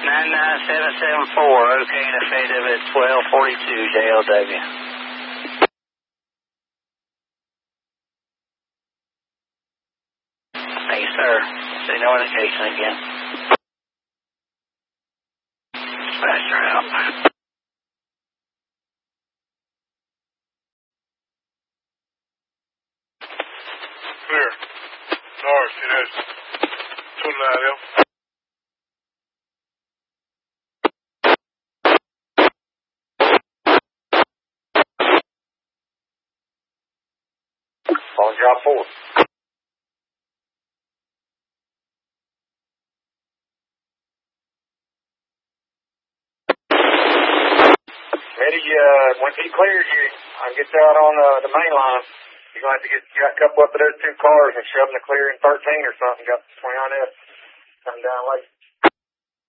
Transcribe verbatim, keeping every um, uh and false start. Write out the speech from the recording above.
nine nine seven seven four, okay, and effective at twelve forty-two, J L W. Thank you, sir. See no indication again. Faster out. Clear. North, unit. two nine, On job four. Eddie, uh, once he clears you, I'll get you out on uh, the main line. You're going to have to get you got a couple up of those two cars and shove them to clear in thirteen or something. Got the twenty-nine F coming down late.